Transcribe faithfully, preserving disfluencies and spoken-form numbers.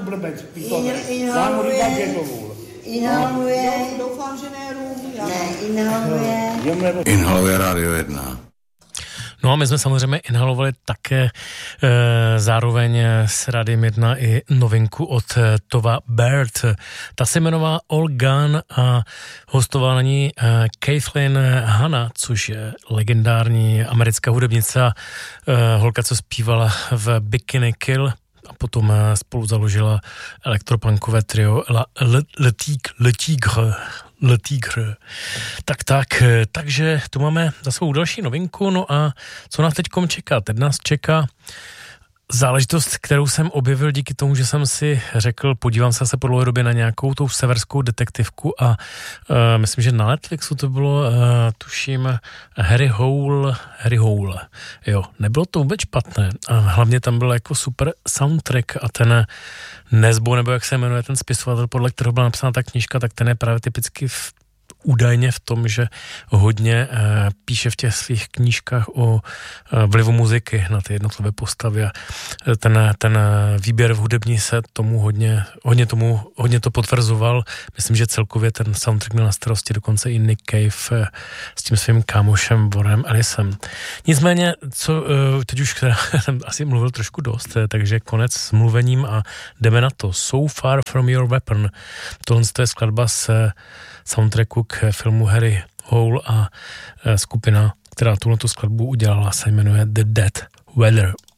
blbec. Já mu říkám, že je to vůl. Inhaluje. Doufám, že ne rum. Ne, inhaluje. Inhaluje Rádio jedna. No a my jsme samozřejmě inhalovali také e, zároveň s Rádiem jedna i novinku od Tova Baird. Ta se jmenovala All Gone a hostovala na ní e, Kathleen Hanna, což je legendární americká hudebnice, e, holka, co zpívala v Bikini Kill a potom e, spolu založila elektropunkové trio La, Le, Le, Tigre, Le Tigre. Le Tigre. Tak, tak, takže tu máme za svou další novinku, no a co nás teďkom čeká? Teď nás čeká záležitost, kterou jsem objevil díky tomu, že jsem si řekl, podívám se se po dlouhé době na nějakou tou severskou detektivku a uh, myslím, že na Netflixu to bylo, uh, tuším, Harry Hole, Harry Hole. Jo, nebylo to vůbec špatné a hlavně tam byl jako super soundtrack a ten Nesbo, nebo jak se jmenuje ten spisovatel, podle kterého byla napsána ta knížka, tak ten je právě typicky v údajně v tom, že hodně e, píše v těch svých knížkách o e, vlivu muziky na ty jednotlivé postavy a ten, ten výběr v hudební se tomu hodně, hodně tomu, hodně to potvrzoval. Myslím, že celkově ten soundtrack měl na starosti dokonce i Nick Cave e, s tím svým kámošem Warrenem Ellisem. Nicméně, co e, teď už jsem asi mluvil trošku dost, e, takže konec s mluvením a jdeme na to. So Far From Your Weapon. Tohle je skladba se soundtracku k filmu Harry Hole a skupina, která tuhletu skladbu udělala, se jmenuje The Dead Weather.